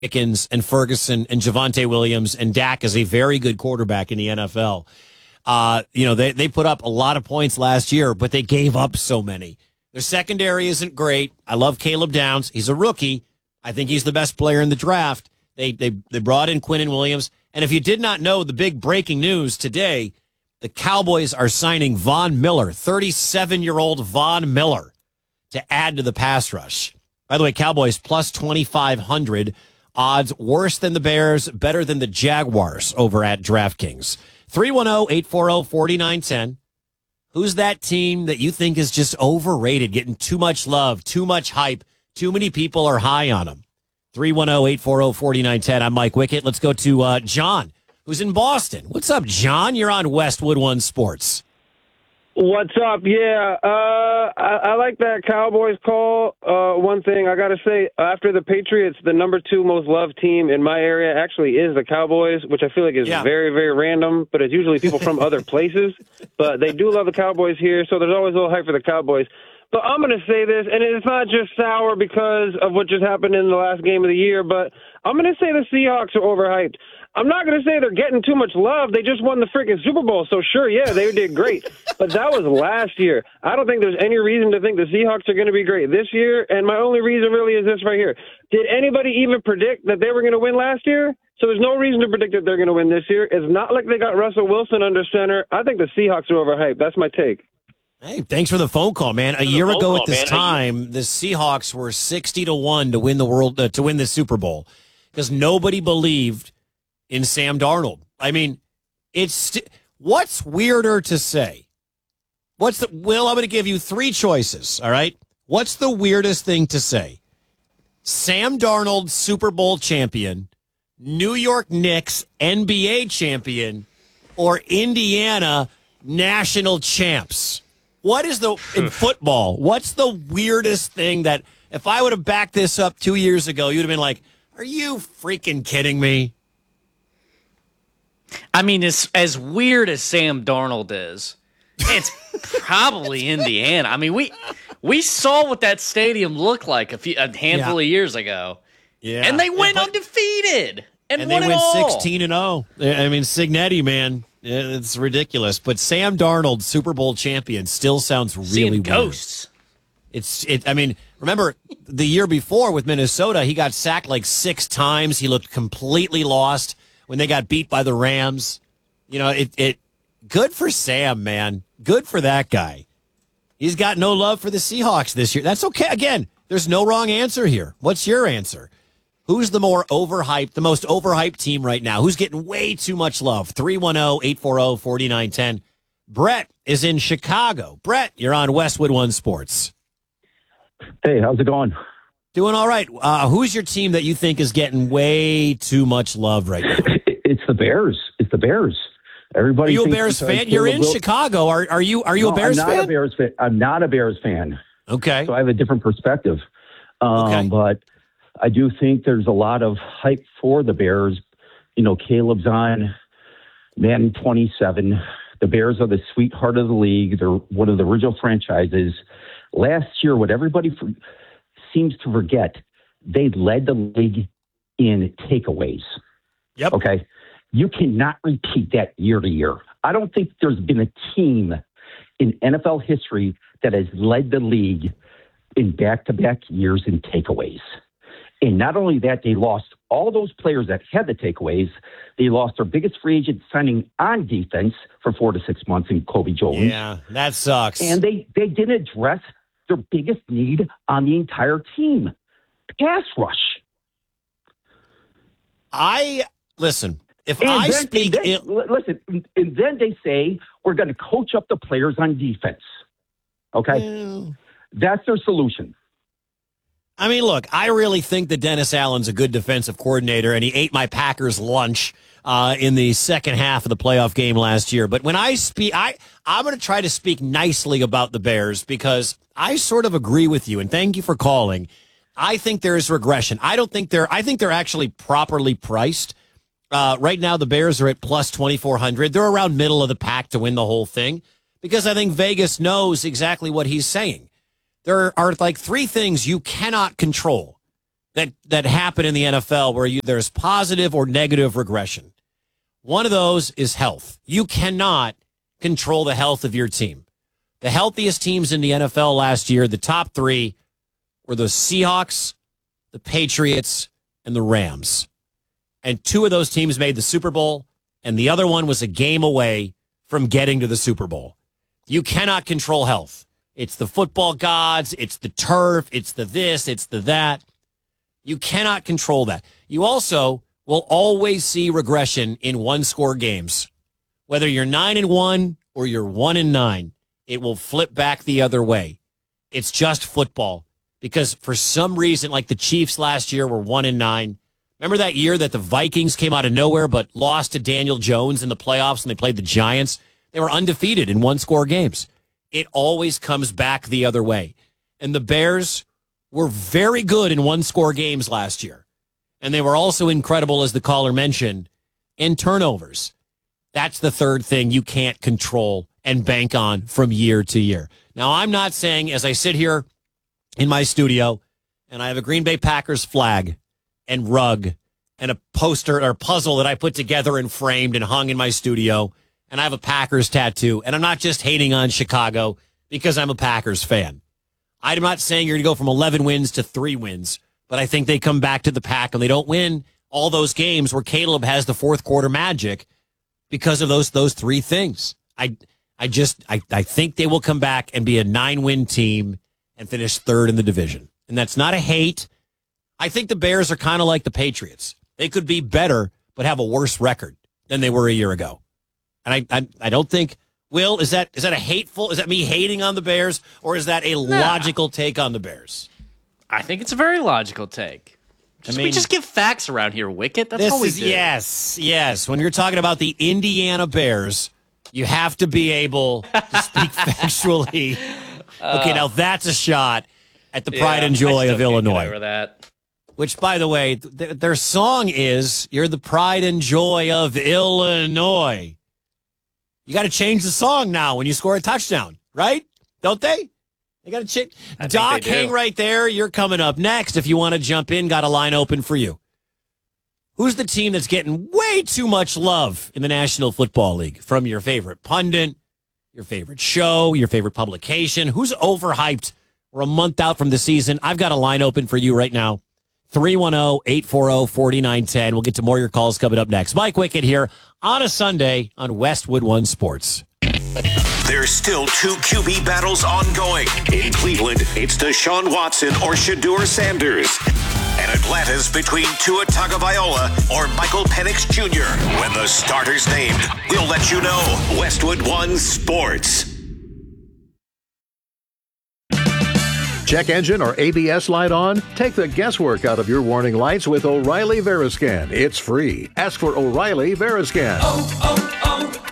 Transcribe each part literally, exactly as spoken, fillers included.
Pickens and Ferguson and Javonte Williams, and Dak is a very good quarterback in the N F L. Uh, you know, they, they put up a lot of points last year, but they gave up so many. Their secondary isn't great. I love Caleb Downs. He's a rookie. I think he's the best player in the draft. They they they brought in Quinnen Williams. And if you did not know, the big breaking news today, the Cowboys are signing Von Miller, thirty-seven-year-old Von Miller, to add to the pass rush. By the way, Cowboys plus twenty-five hundred odds, worse than the Bears, better than the Jaguars over at DraftKings. three one zero, eight four zero, four nine one zero. Who's that team that you think is just overrated, getting too much love, too much hype, too many people are high on them? three one zero, eight four zero, four nine one zero. I'm Mike Wickett. Let's go to uh, John, who's in Boston. What's up, John? You're on Westwood One Sports. What's up? Yeah, uh, I, I like that Cowboys call. Uh, one thing I got to say, after the Patriots, the number two most loved team in my area actually is the Cowboys, which I feel like is yeah. very, very random, but it's usually people from other places. But they do love the Cowboys here, so there's always a little hype for the Cowboys. But I'm going to say this, and it's not just sour because of what just happened in the last game of the year, but I'm going to say the Seahawks are overhyped. I'm not going to say they're getting too much love. They just won the freaking Super Bowl, so sure, yeah, they did great. But that was last year. I don't think there's any reason to think the Seahawks are going to be great this year, and my only reason really is this right here. Did anybody even predict that they were going to win last year? So there's no reason to predict that they're going to win this year. It's not like they got Russell Wilson under center. I think the Seahawks are overhyped. That's my take. Hey, thanks for the phone call, man. A year ago at this time, the Seahawks were sixty to one to win the world uh, to win the Super Bowl because nobody believed in Sam Darnold. I mean, it's st- what's weirder to say? What's the Will? I'm going to give you three choices. All right, what's the weirdest thing to say? Sam Darnold, Super Bowl champion, New York Knicks N B A champion, or Indiana national champs? What is the, in football, what's the weirdest thing that, if I would have backed this up two years ago, you'd have been like, are you freaking kidding me? I mean, as, as weird as Sam Darnold is, it's probably Indiana. I mean, we we saw what that stadium looked like a, few, a handful yeah. of years ago. Yeah. And they went and, undefeated and, and won they it went all. sixteen and oh. I mean, Signetti, man. It's ridiculous, but Sam Darnold, Super Bowl champion, still sounds really Seeing weird. Ghosts. It's it. I mean, remember the year before with Minnesota, he got sacked like six times. He looked completely lost when they got beat by the Rams. You know, it. It good for Sam, man. Good for that guy. He's got no love for the Seahawks this year. That's okay. Again, there's no wrong answer here. What's your answer? Who's the more overhyped, the most overhyped team right now? Who's getting way too much love? three one zero, eight four zero, four nine one zero. Brett is in Chicago. Brett, you're on Westwood One Sports. Hey, how's it going? Doing all right. Uh, who's your team that you think is getting way too much love right now? It's the Bears. It's the Bears. Everybody. Are you a Bears fan? You're in Will- Chicago. Are are you are you no, a Bears I'm not fan? A Bears fan? I'm not a Bears fan. Okay. So I have a different perspective. Um, okay. But I do think there's a lot of hype for the Bears. You know, Caleb's on man twenty-seven. The Bears are the sweetheart of the league. They're one of the original franchises. Last year, what everybody for, seems to forget, they led the league in takeaways. Yep. Okay. You cannot repeat that year to year. I don't think there's been a team in N F L history that has led the league in back-to-back years in takeaways. And not only that, they lost all those players that had the takeaways. They lost their biggest free agent signing on defense for four to six months in Kobe Jones. Yeah, that sucks. And they, they didn't address their biggest need on the entire team, pass rush. I, listen, if and I then, speak... And then, il- listen, and then they say, we're going to coach up the players on defense. Okay? Yeah. That's their solution. I mean, look, I really think that Dennis Allen's a good defensive coordinator, and he ate my Packers lunch uh, in the second half of the playoff game last year. But when I speak, I, I'm going to try to speak nicely about the Bears because I sort of agree with you, and thank you for calling. I think there is regression. I don't think they're, I think they're actually properly priced. Uh, right now, the Bears are at plus twenty-four hundred. They're around middle of the pack to win the whole thing because I think Vegas knows exactly what he's saying. There are like three things you cannot control. that, that happen in the N F L where you, there's positive or negative regression. One of those is health. You cannot control the health of your team. The healthiest teams in the N F L last year, the top three, were the Seahawks, the Patriots, and the Rams. And two of those teams made the Super Bowl, and the other one was a game away from getting to the Super Bowl. You cannot control health. It's the football gods, it's the turf, it's the this, it's the that. You cannot control that. You also will always see regression in one-score games. Whether you're nine and one or you're one and nine, it will flip back the other way. It's just football. Because for some reason, like the Chiefs last year were one and nine. Remember that year that the Vikings came out of nowhere but lost to Daniel Jones in the playoffs and they played the Giants? They were undefeated in one-score games. It always comes back the other way. And the Bears were very good in one-score games last year. And they were also incredible, as the caller mentioned, in turnovers. That's the third thing you can't control and bank on from year to year. Now, I'm not saying, as I sit here in my studio, and I have a Green Bay Packers flag and rug and a poster or puzzle that I put together and framed and hung in my studio, and I have a Packers tattoo, and I'm not just hating on Chicago because I'm a Packers fan. I'm not saying you're going to go from eleven wins to three wins, but I think they come back to the pack and they don't win all those games where Caleb has the fourth quarter magic because of those those three things. I I just I, I think they will come back and be a nine-win team and finish third in the division. And that's not a hate. I think the Bears are kind of like the Patriots. They could be better, but have a worse record than they were a year ago. And I I, I don't think, Will, is that is that a hateful, is that me hating on the Bears, or is that a nah. logical take on the Bears? I think it's a very logical take. Just, I mean, we just give facts around here, Wicket. That's this all we is, do. Yes, yes. When you're talking about the Indiana Bears, you have to be able to speak factually. Okay, now that's a shot at the pride yeah, and joy of Illinois. Over that. Which, by the way, th- their song is, "You're the pride and joy of Illinois." You got to change the song now when you score a touchdown, right? Don't they? They got to change. Doc, hang right there. You're coming up next. If you want to jump in, got a line open for you. Who's the team that's getting way too much love in the National Football League? From your favorite pundit, your favorite show, your favorite publication. Who's overhyped? We're a month out from the season. I've got a line open for you right now. three one zero, eight four zero, four nine one zero. We'll get to more of your calls coming up next. Mike Wickett here on a Sunday on Westwood One Sports. There's still two Q B battles ongoing. In Cleveland, it's Deshaun Watson or Shedeur Sanders. And Atlanta's between Tua Tagovailoa or Michael Penix Junior When the starter's named, we'll let you know. Westwood One Sports. Check engine or A B S light on? Take the guesswork out of your warning lights with O'Reilly Veriscan. It's free. Ask for O'Reilly Veriscan. Oh,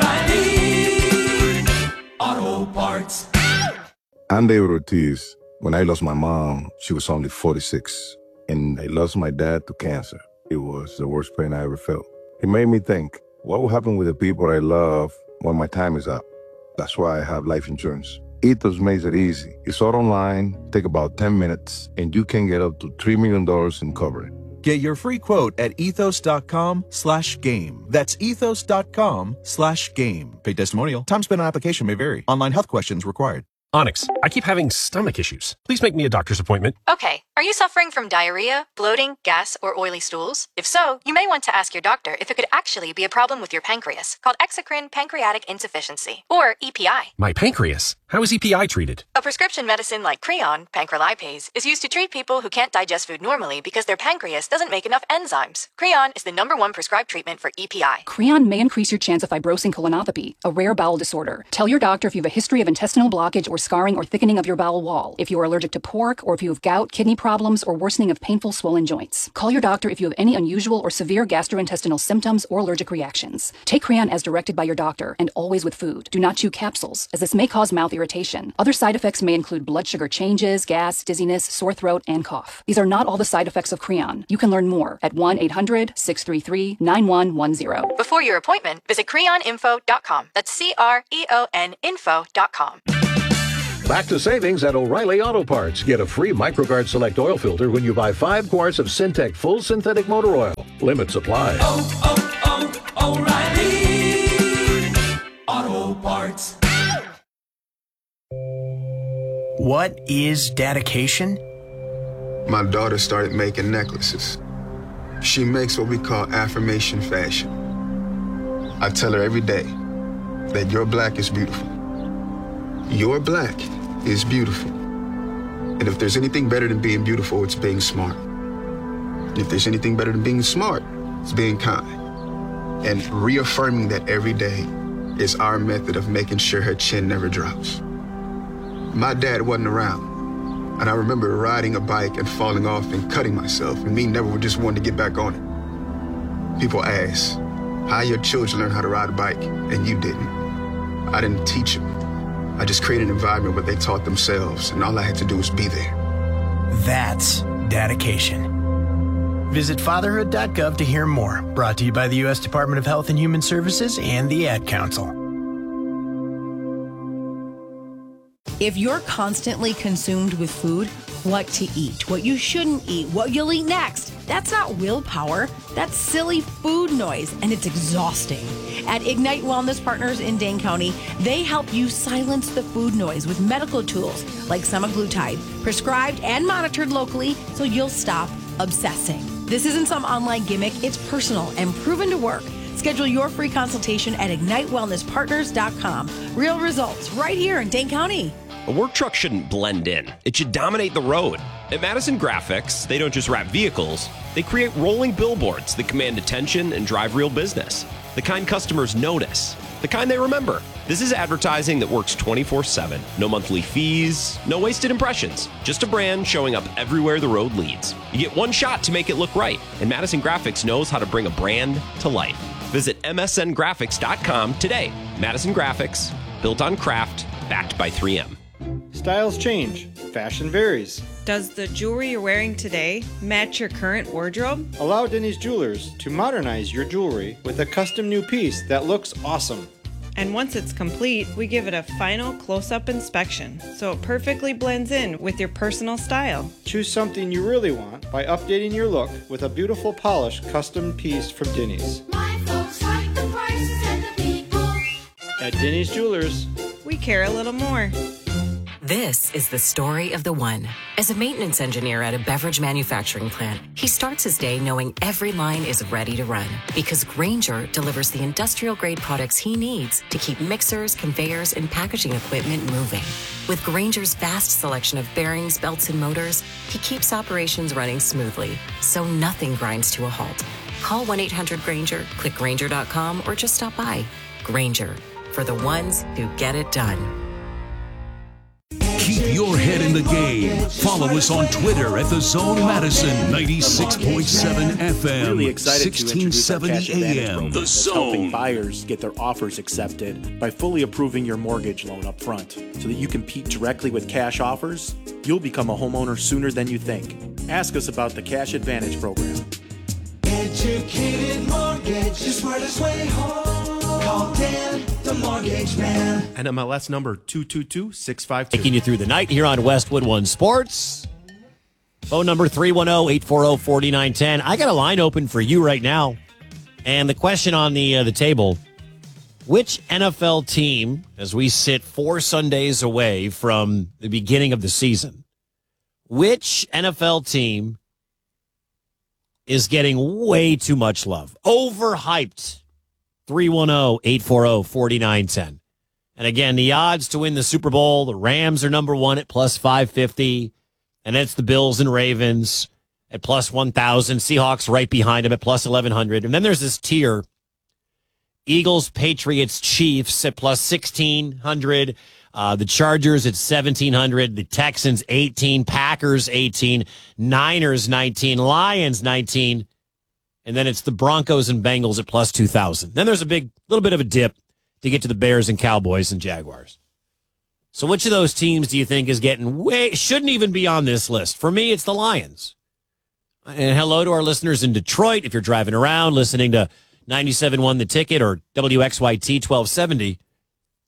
oh, oh, O'Reilly Auto Parts. I'm David Ortiz. When I lost my mom, she was only forty-six. And I lost my dad to cancer. It was the worst pain I ever felt. It made me think, what will happen with the people I love when my time is up? That's why I have life insurance. Ethos makes it easy. It's all online, take about ten minutes, and you can get up to three million dollars in coverage. Get your free quote at ethos.com slash game. That's ethos.com slash game. Paid testimonial. Time spent on application may vary. Online health questions required. Onyx, I keep having stomach issues. Please make me a doctor's appointment. Okay. Are you suffering from diarrhea, bloating, gas, or oily stools? If so, you may want to ask your doctor if it could actually be a problem with your pancreas, called exocrine pancreatic insufficiency, or E P I. My pancreas? How is E P I treated? A prescription medicine like Creon, pancrelipase, is used to treat people who can't digest food normally because their pancreas doesn't make enough enzymes. Creon is the number one prescribed treatment for E P I. Creon may increase your chance of fibrosing colonopathy, a rare bowel disorder. Tell your doctor if you have a history of intestinal blockage or scarring or thickening of your bowel wall, if you are allergic to pork, or if you have gout, kidney problems, or worsening of painful swollen joints. Call your doctor if you have any unusual or severe gastrointestinal symptoms or allergic reactions. Take Creon as directed by your doctor, and always with food. Do not chew capsules, as this may cause mouth irritation. Other side effects may include blood sugar changes, gas, dizziness, sore throat, and cough. These are not all the side effects of Creon. You can learn more at one eight hundred, six three three, nine one one zero. Before your appointment, visit creon info dot com. That's C R E O N info dot com. Back to savings at O'Reilly Auto Parts. Get a free MicroGuard Select oil filter when you buy five quarts of Syntec Full Synthetic Motor Oil. Limits apply. Oh, oh, oh, O'Reilly Auto Parts. What is dedication? My daughter started making necklaces. She makes what we call affirmation fashion. I tell her every day that your black is beautiful. Your black is beautiful. And if there's anything better than being beautiful, it's being smart. And if there's anything better than being smart, it's being kind. And reaffirming that every day is our method of making sure her chin never drops. My dad wasn't around. And I remember riding a bike and falling off and cutting myself, and me never just wanted to get back on it. People ask, how your children learn how to ride a bike, and you didn't. I didn't teach them. I just created an environment where they taught themselves, and all I had to do was be there. That's dedication. Visit fatherhood dot gov to hear more. Brought to you by the U S Department of Health and Human Services and the Ad Council. If you're constantly consumed with food, what to eat, what you shouldn't eat, what you'll eat next, that's not willpower. That's silly food noise, and it's exhausting. At Ignite Wellness Partners in Dane County, they help you silence the food noise with medical tools like semaglutide, prescribed and monitored locally so you'll stop obsessing. This isn't some online gimmick. It's personal and proven to work. Schedule your free consultation at ignite wellness partners dot com. Real results right here in Dane County. A work truck shouldn't blend in. It should dominate the road. At Madison Graphics, they don't just wrap vehicles, they create rolling billboards that command attention and drive real business. The kind customers notice, the kind they remember. This is advertising that works twenty-four seven. No monthly fees, no wasted impressions. Just a brand showing up everywhere the road leads. You get one shot to make it look right, and Madison Graphics knows how to bring a brand to life. Visit M S N graphics dot com today. Madison Graphics, built on craft, backed by three M. Styles change, fashion varies. Does the jewelry you're wearing today match your current wardrobe? Allow Denny's Jewelers to modernize your jewelry with a custom new piece that looks awesome. And once it's complete, we give it a final close-up inspection, so it perfectly blends in with your personal style. Choose something you really want by updating your look with a beautiful polished custom piece from Denny's. My folks like the prices and the people. At Denny's Jewelers, we care a little more. This is the story of the one. As a maintenance engineer at a beverage manufacturing plant, he starts his day knowing every line is ready to run because Grainger delivers the industrial-grade products he needs to keep mixers, conveyors, and packaging equipment moving. With Grainger's vast selection of bearings, belts, and motors, he keeps operations running smoothly, so nothing grinds to a halt. Call one eight hundred Grainger, click Grainger dot com, or just stop by. Grainger, for the ones who get it done. Keep your head in the game. Follow us on Twitter at The Zone Madison, ninety-six point seven F M, really excited sixteen seventy A M. The Zone. Helping buyers get their offers accepted by fully approving your mortgage loan up front so that you compete directly with cash offers. You'll become a homeowner sooner than you think. Ask us about the Cash Advantage program. Educated mortgage, the smartest way home. Call Dan, the mortgage man. N M L S number two two two six five two. Taking you through the night here on Westwood One Sports. Phone number three one zero, eight four zero, four nine one zero. I got a line open for you right now. And the question on the uh, the table, which N F L team, as we sit four Sundays away from the beginning of the season, which N F L team is getting way too much love? Overhyped. three one zero, eight four zero, four nine one zero. And again, the odds to win the Super Bowl, the Rams are number one at plus five fifty. And it's the Bills and Ravens at plus one thousand. Seahawks right behind them at plus eleven hundred. And then there's this tier, Eagles, Patriots, Chiefs at plus sixteen hundred. Uh, the Chargers at seventeen hundred. The Texans, eighteen. Packers, eighteen. Niners, nineteen. Lions, nineteen. And then it's the Broncos and Bengals at plus two thousand. Then there's a big, little bit of a dip to get to the Bears and Cowboys and Jaguars. So which of those teams do you think is getting way, shouldn't even be on this list? For me, it's the Lions. And hello to our listeners in Detroit. If you're driving around listening to ninety-seven point one The Ticket or W X Y T twelve seventy,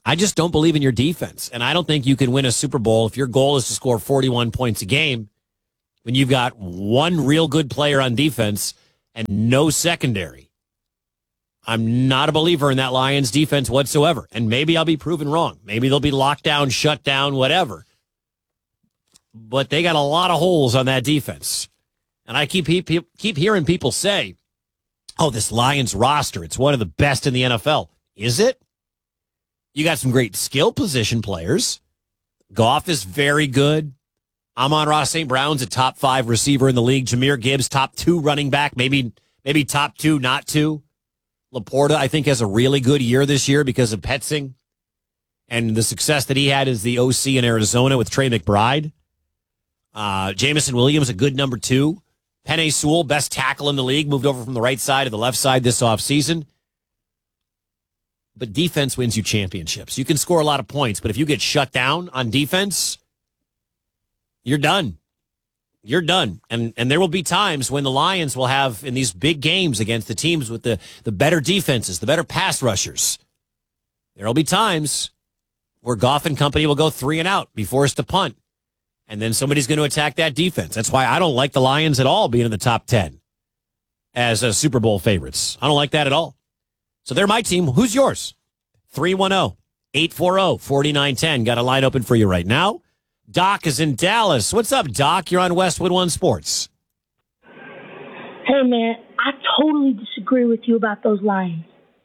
I just don't believe in your defense. And I don't think you can win a Super Bowl if your goal is to score forty-one points a game when you've got one real good player on defense and no secondary. I'm not a believer in that Lions defense whatsoever. And maybe I'll be proven wrong. Maybe they'll be locked down, shut down, whatever. But they got a lot of holes on that defense. And I keep keep, keep hearing people say, oh, this Lions roster, it's one of the best in the N F L. Is it? You got some great skill position players. Goff is very good. Amon-Ra Saint Brown's a top five receiver in the league. Jahmyr Gibbs, top two running back, maybe maybe top two, not two. Laporta, I think, has a really good year this year because of Petzing and the success that he had as the O C in Arizona with Trey McBride. Uh, Jameson Williams, a good number two. Penei Sewell, best tackle in the league, moved over from the right side to the left side this offseason. But defense wins you championships. You can score a lot of points, but if you get shut down on defense, you're done. You're done. And and there will be times when the Lions will have, in these big games against the teams with the, the better defenses, the better pass rushers, there will be times where Goff and company will go three and out, be forced to punt. And then somebody's going to attack that defense. That's why I don't like the Lions at all being in the top ten as a Super Bowl favorites. I don't like that at all. So they're my team. Who's yours? three one zero, eight four zero, four nine one zero. Got a line open for you right now. Doc is in Dallas. What's up, Doc? You're on Westwood One Sports. Hey, man, I totally disagree with you about those Lions.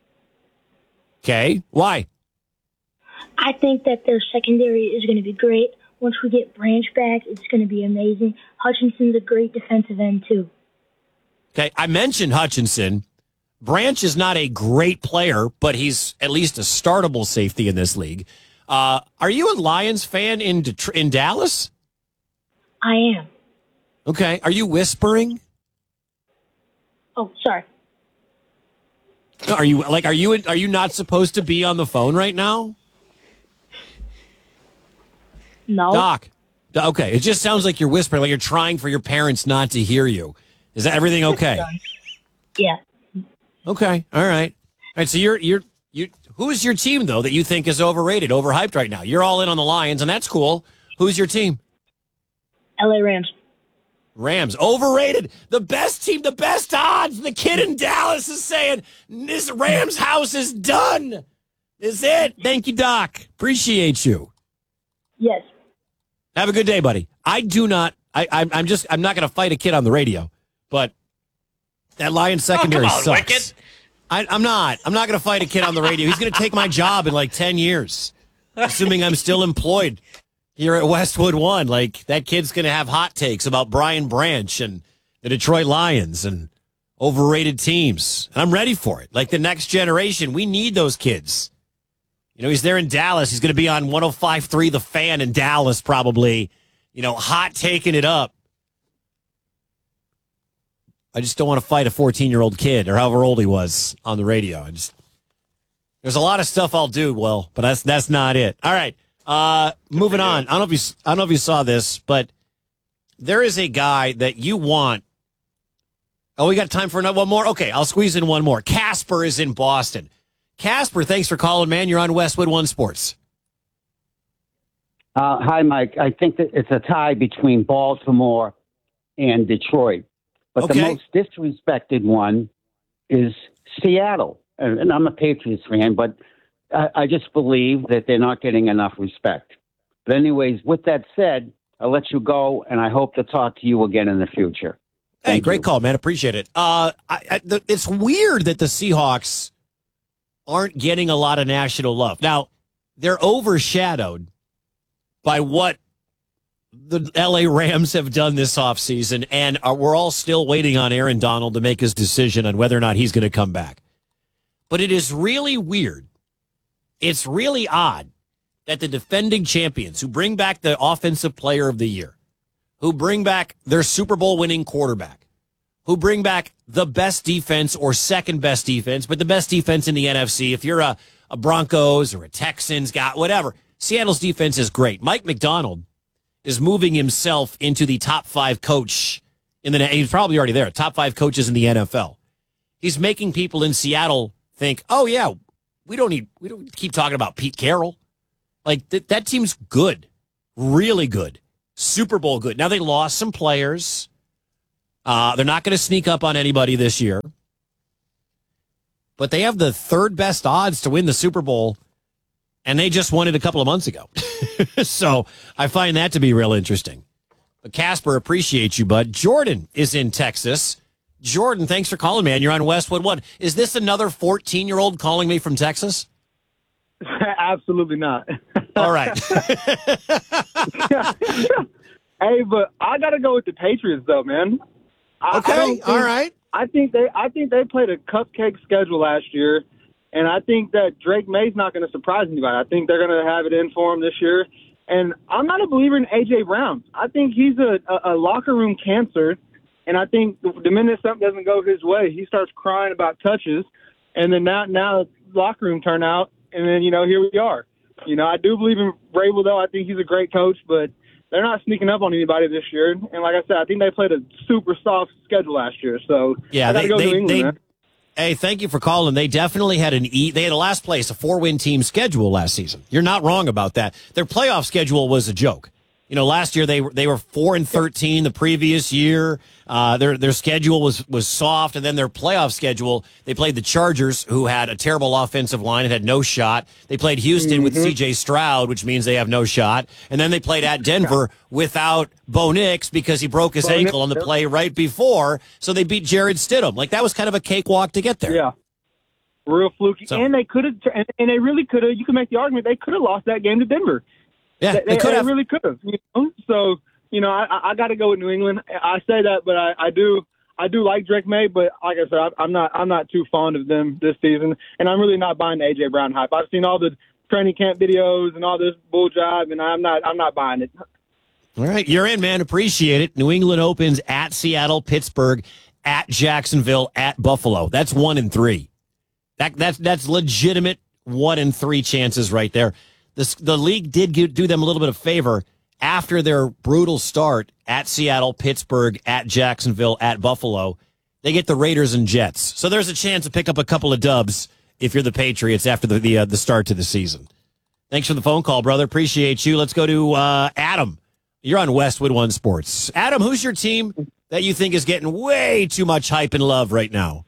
Okay. Why? I think that their secondary is going to be great. Once we get Branch back, it's going to be amazing. Hutchinson's a great defensive end, too. Okay, I mentioned Hutchinson. Branch is not a great player, but he's at least a startable safety in this league. Uh, are you a Lions fan in Det- in Dallas? I am. Okay. Are you whispering? Oh, sorry. Are you like? Are you? Are you not supposed to be on the phone right now? No. Doc. Okay. It just sounds like you're whispering, like you're trying for your parents not to hear you. Is that everything okay? Yeah. Okay. All right. All right. So you're you're you. Who is your team though that you think is overrated, overhyped right now? You're all in on the Lions, and that's cool. Who's your team? L A Rams. Rams, overrated. The best team, the best odds. The kid in Dallas is saying this Rams house is done. Is it? Thank you, Doc. Appreciate you. Yes. Have a good day, buddy. I do not. I, I'm, I'm just. I'm not going to fight a kid on the radio, but that Lions secondary oh, come on, sucks. Wicked. I, I'm not. I'm not going to fight a kid on the radio. He's going to take my job in like ten years, assuming I'm still employed here at Westwood One. Like, that kid's going to have hot takes about Brian Branch and the Detroit Lions and overrated teams. And I'm ready for it. Like, the next generation, we need those kids. You know, he's there in Dallas. He's going to be on one oh five point three The Fan in Dallas probably, you know, hot taking it up. I just don't want to fight a fourteen-year-old kid or however old he was on the radio. I just There's a lot of stuff I'll do, Will, but that's that's not it. All right. Uh, moving on. I don't know if you I don't know if you saw this, but there is a guy that you want. Oh, we got time for another one more? Okay, I'll squeeze in one more. Casper is in Boston. Casper, thanks for calling, man. You're on Westwood One Sports. Uh, hi, Mike. I think that it's a tie between Baltimore and Detroit. But Okay. the most disrespected one is Seattle. And, and I'm a Patriots fan, but I, I just believe that they're not getting enough respect. But anyways, with that said, I'll let you go, and I hope to talk to you again in the future. Hey, great call, man. Appreciate it. Uh, I, I, the, it's weird that the Seahawks aren't getting a lot of national love. Now, they're overshadowed by what the L A Rams have done this offseason, and are, we're all still waiting on Aaron Donald to make his decision on whether or not he's going to come back. But it is really weird. It's really odd that the defending champions who bring back the offensive player of the year, who bring back their Super Bowl winning quarterback, who bring back the best defense or second best defense, but the best defense in the N F C. If you're a, a Broncos or a Texans guy, whatever, Seattle's defense is great. Mike McDonald is moving himself into the top five coach in the, he's probably already there, top five coaches in the N F L. He's making people in Seattle think, oh yeah, we don't need we don't keep talking about Pete Carroll. Like th- that team's good, really good, Super Bowl good. Now they lost some players. Uh, they're not going to sneak up on anybody this year, but they have the third best odds to win the Super Bowl, and they just won it a couple of months ago. So I find that to be real interesting. But Casper, appreciate you, bud. Jordan is in Texas. Jordan, thanks for calling, man. You're on Westwood One. Is this another fourteen-year-old calling me from Texas? Absolutely not. All right. Hey, but I got to go with the Patriots, though, man. I, okay, I don't think, all right. I think they, I think they played a cupcake schedule last year, and I think that Drake May's not going to surprise anybody. I think they're going to have it in for him this year. And I'm not a believer in A J Brown. I think he's a, a, a locker room cancer. And I think the minute something doesn't go his way, he starts crying about touches. And then now, now locker room turnout, and then, you know, here we are. You know, I do believe in Vrabel, though. I think he's a great coach, but they're not sneaking up on anybody this year. And like I said, I think they played a super soft schedule last year. So yeah, I got to go they, New England, they, man. Hey, thank you for calling. They definitely had an E. They had a last place, a four-win team schedule last season. You're not wrong about that. Their playoff schedule was a joke. You know, last year they were they were four and thirteen. The previous year, uh, their their schedule was was soft, and then their playoff schedule, they played the Chargers, who had a terrible offensive line and had no shot. They played Houston mm-hmm. with C J Stroud, which means they have no shot, and then they played at Denver without Bo Nix because he broke his Bo ankle Nix. on the play right before. So they beat Jared Stidham. Like that was kind of a cakewalk to get there. Yeah, real fluky. So, and they could have, and, and they really could have. You can make the argument they could have lost that game to Denver. Yeah, they, they could they have. really could have. You know? So, you know, I, I got to go with New England. I say that, but I, I do, I do like Drake May. But like I said, I, I'm not, I'm not too fond of them this season, and I'm really not buying the A J Brown hype. I've seen all the training camp videos and all this bull jive, and I'm not, I'm not buying it. All right, you're in, man. Appreciate it. New England opens at Seattle, Pittsburgh, at Jacksonville, at Buffalo. That's one in three. That that's that's legitimate one in three chances right there. The, the league did give, do them a little bit of favor after their brutal start at Seattle, Pittsburgh, at Jacksonville, at Buffalo. They get the Raiders and Jets. So there's a chance to pick up a couple of dubs if you're the Patriots after the the, uh, the start to the season. Thanks for the phone call, brother. Appreciate you. Let's go to uh, Adam. You're on Westwood One Sports. Adam, who's your team that you think is getting way too much hype and love right now?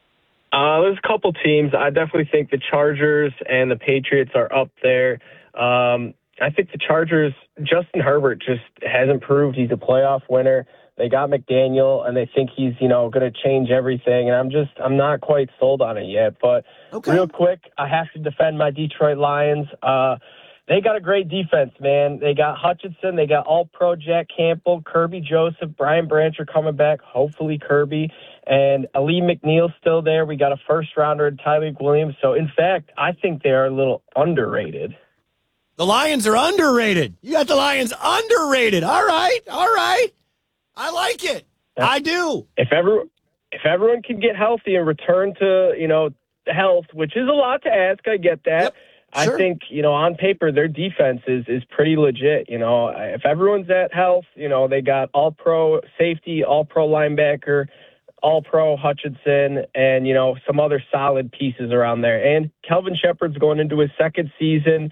Uh, there's a couple teams. I definitely think the Chargers and the Patriots are up there. Um, I think the Chargers, Justin Herbert just hasn't proved he's a playoff winner. They got McDaniel, and they think he's, you know, going to change everything. And I'm just, I'm not quite sold on it yet. But okay. Real quick, I have to defend my Detroit Lions. Uh, they got a great defense, man. They got Hutchinson. They got All-Pro Jack Campbell, Kirby Joseph, Brian Branch are coming back, hopefully Kirby. And Ali McNeil's still there. We got a first-rounder, Tyreek Williams. So, in fact, I think they are a little underrated. The Lions are underrated. You got the Lions underrated. All right, all right. I like it. Yeah. I do. If ever, if everyone can get healthy and return to, you know, health, which is a lot to ask, I get that. Yep. Sure. I think, you know, on paper, their defense is, is pretty legit. You know, if everyone's at health, you know, they got all-pro safety, all-pro linebacker, all-pro Hutchinson, and, you know, some other solid pieces around there. And Kelvin Shepard's going into his second season.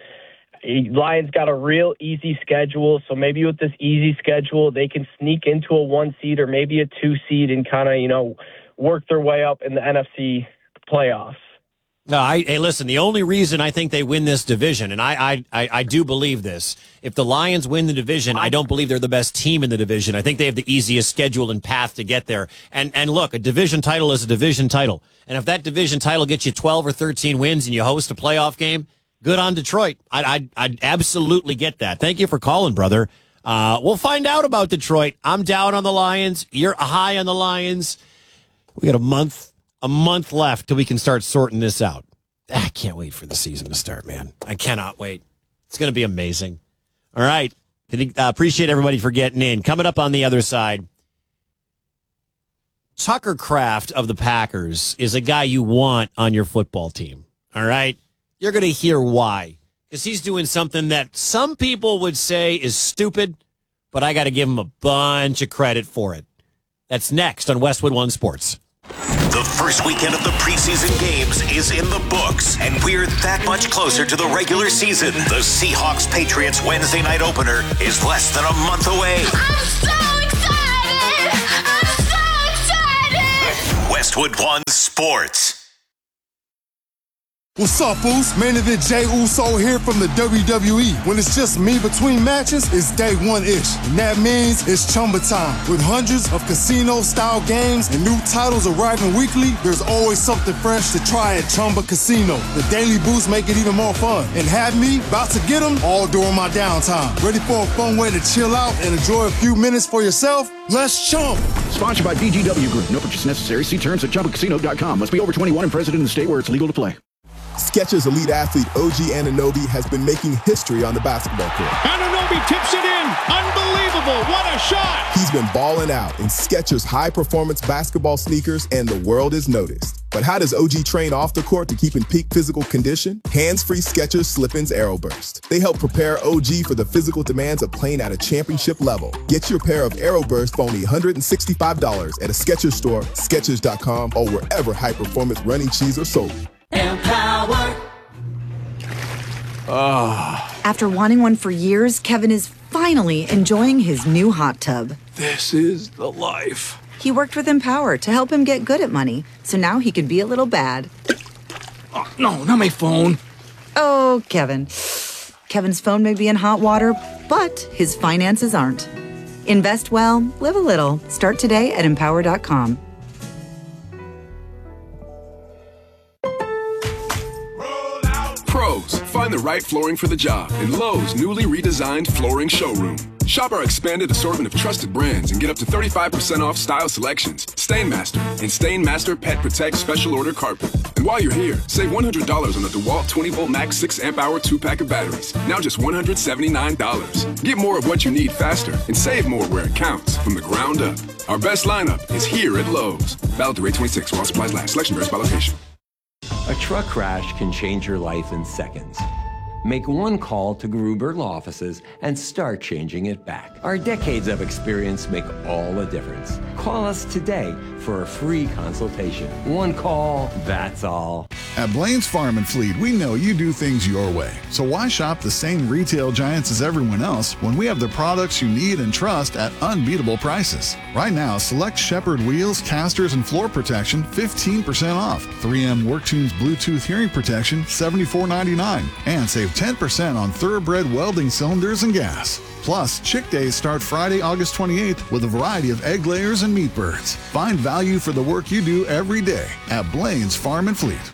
Lions got a real easy schedule, so maybe with this easy schedule, they can sneak into a one seed or maybe a two seed and kind of, you know, work their way up in the N F C playoffs. No, I, hey, listen, the only reason I think they win this division, and I, I, I do believe this, if the Lions win the division, I don't believe they're the best team in the division. I think they have the easiest schedule and path to get there. And, and look, a division title is a division title. And if that division title gets you twelve or thirteen wins and you host a playoff game, good on Detroit. I'd, I'd, I'd absolutely get that. Thank you for calling, brother. Uh, we'll find out about Detroit. I'm down on the Lions. You're high on the Lions. We got a month. A month left till we can start sorting this out. I can't wait for the season to start, man. I cannot wait. It's going to be amazing. All right. Uh, appreciate everybody for getting in. Coming up on the other side, Tucker Kraft of the Packers is a guy you want on your football team. All right. You're going to hear why. Because he's doing something that some people would say is stupid, but I got to give him a bunch of credit for it. That's next on Westwood One Sports. The first weekend of the preseason games is in the books, and we're that much closer to the regular season. The Seahawks-Patriots Wednesday night opener is less than a month away. I'm so excited! I'm so excited! Westwood One Sports. What's up, Boost? Main event Jey Uso here from the W W E. When it's just me between matches, it's day one-ish. And that means it's Chumba time. With hundreds of casino-style games and new titles arriving weekly, there's always something fresh to try at Chumba Casino. The Daily Boost make it even more fun. And have me about to get them all during my downtime. Ready for a fun way to chill out and enjoy a few minutes for yourself? Let's chump. Sponsored by B G W Group. No purchase necessary. See terms at chumba casino dot com. Must be over twenty-one and present in the state where it's legal to play. Skechers elite athlete O G Anunoby has been making history on the basketball court. Anunoby tips it in. Unbelievable. What a shot. He's been balling out in Skechers high-performance basketball sneakers, and the world has noticed. But how does O G train off the court to keep in peak physical condition? Hands-free Skechers Slip-ins AeroBurst. They help prepare O G for the physical demands of playing at a championship level. Get your pair of AeroBurst for only one hundred sixty-five dollars at a Skechers store, Skechers dot com, or wherever high-performance running shoes are sold. Empower. Oh. After wanting one for years, Kevin is finally enjoying his new hot tub. This is the life. He worked with Empower to help him get good at money, so now he can be a little bad. Oh, no, not my phone. Oh, Kevin. Kevin's phone may be in hot water, but his finances aren't. Invest well, live a little. Start today at empower dot com. Pros, find the right flooring for the job in Lowe's newly redesigned flooring showroom. Shop our expanded assortment of trusted brands and get up to thirty-five percent off style selections, Stainmaster, and Stainmaster Pet Protect Special Order Carpet. And while you're here, save one hundred dollars on the DeWalt twenty volt Max six amp hour two pack of batteries, now just one hundred seventy-nine dollars. Get more of what you need faster and save more where it counts from the ground up. Our best lineup is here at Lowe's. Valid through eight twenty-six while supplies last. Selection varies by location. A truck crash can change your life in seconds. Make one call to Gruber Law Offices and start changing it back. Our decades of experience make all the difference. Call us today for a free consultation. One call, that's all. At Blaine's Farm and Fleet, we know you do things your way. So why shop the same retail giants as everyone else when we have the products you need and trust at unbeatable prices? Right now, select Shepherd wheels, casters, and floor protection fifteen percent off. three M WorkTunes Bluetooth hearing protection seventy-four ninety-nine. And save ten percent on Thoroughbred welding cylinders and gas. Plus, Chick Days start Friday, August twenty-eighth with a variety of egg layers and meat birds. Find value for the work you do every day at Blaine's Farm and Fleet.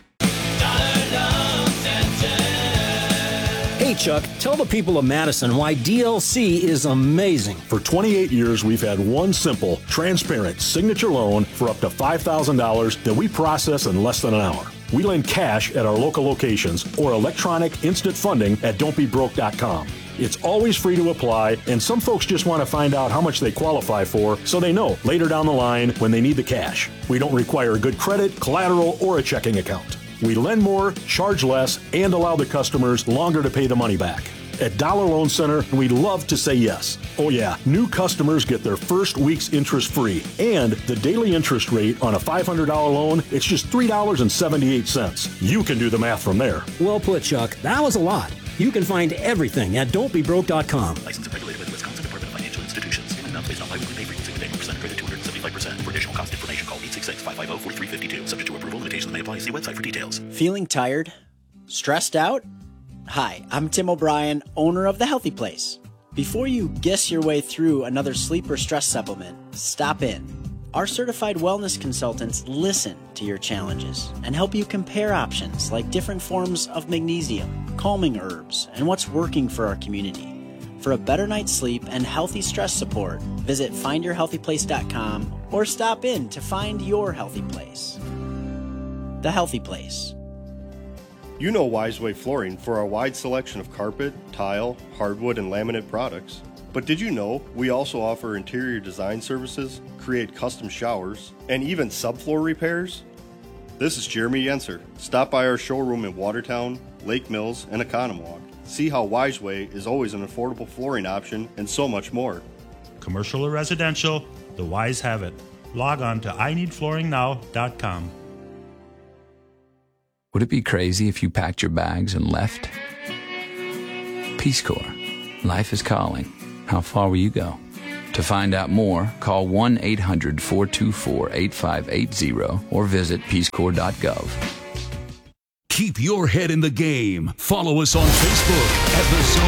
Hey, Chuck, tell the people of Madison why D L C is amazing. For twenty-eight years, we've had one simple, transparent signature loan for up to five thousand dollars that we process in less than an hour. We lend cash at our local locations or electronic instant funding at don't be broke dot com. It's always free to apply, and some folks just want to find out how much they qualify for so they know later down the line when they need the cash. We don't require good credit, collateral, or a checking account. We lend more, charge less, and allow the customers longer to pay the money back. At Dollar Loan Center, we love to say yes. Oh yeah, new customers get their first week's interest free. And the daily interest rate on a five hundred dollars loan, it's just three dollars and seventy-eight cents. You can do the math from there. Well put, Chuck. That was a lot. You can find everything at don't be broke dot com. Licensed and regulated by the Wisconsin Department of Financial Institutions. Payment amounts based on biweekly pay frequency with annual percent credit two hundred seventy-five percent. For additional cost information, call eight six six, five five zero, four three five two. Subject to approval, limitations may apply. See website for details. Feeling tired? Stressed out? Hi, I'm Tim O'Brien, owner of The Healthy Place. Before you guess your way through another sleep or stress supplement, stop in. Our certified wellness consultants listen to your challenges and help you compare options like different forms of magnesium, calming herbs, and what's working for our community. For a better night's sleep and healthy stress support, visit find your healthy place dot com or stop in to find your healthy place. The Healthy Place. You know Wiseway Flooring for our wide selection of carpet, tile, hardwood, and laminate products. But did you know we also offer interior design services, create custom showers, and even subfloor repairs? This is Jeremy Yenser. Stop by our showroom in Watertown, Lake Mills, and Economowoc. See how Wiseway is always an affordable flooring option and so much more. Commercial or residential, the Wise have it. Log on to I need flooring now dot com. Would it be crazy if you packed your bags and left? Peace Corps. Life is calling. How far will you go? To find out more, call one eight hundred four two four eight five eight zero or visit peace corps dot gov. Keep your head in the game. Follow us on Facebook at The Zone